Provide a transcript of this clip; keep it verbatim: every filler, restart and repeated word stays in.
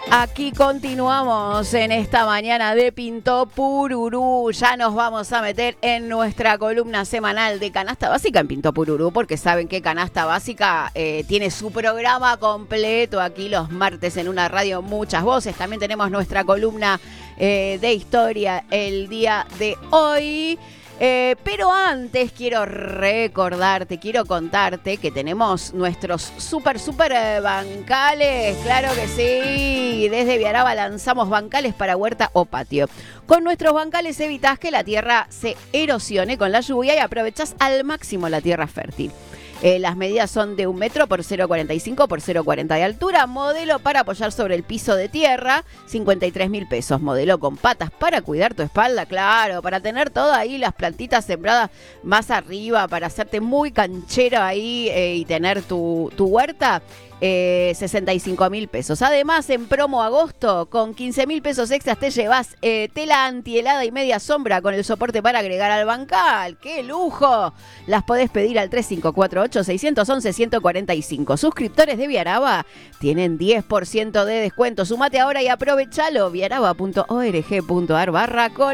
Aquí continuamos en esta mañana de Pintó Pururú. Ya nos vamos a meter en nuestra columna semanal de Canasta Básica en Pintó Pururú, porque saben que Canasta Básica eh, tiene su programa completo aquí los martes en una radio, muchas voces. También tenemos nuestra columna eh, de historia el día de hoy. Eh, pero antes quiero recordarte, quiero contarte que tenemos nuestros súper, súper eh, bancales. Claro que sí, desde Viaraba lanzamos bancales para huerta o patio. Con nuestros bancales evitás que la tierra se erosione con la lluvia y aprovechás al máximo la tierra fértil. Eh, las medidas son de un metro por cero coma cuarenta y cinco por cero coma cuarenta de altura. Modelo para apoyar sobre el piso de tierra, cincuenta y tres mil pesos. Modelo con patas para cuidar tu espalda, claro, para tener todo ahí, las plantitas sembradas más arriba, para hacerte muy canchero ahí eh, y tener tu, tu huerta. Eh, sesenta y cinco mil pesos. Además, en promo agosto, con quince mil pesos extras te llevas eh, tela antihelada y media sombra con el soporte para agregar al bancal. ¡Qué lujo! Las podés pedir al tres cinco cuatro ocho, seis uno uno, uno cuatro cinco. Suscriptores de Viaraba tienen diez por ciento de descuento. Sumate ahora y aprovechalo. viaraba punto org punto ar barra col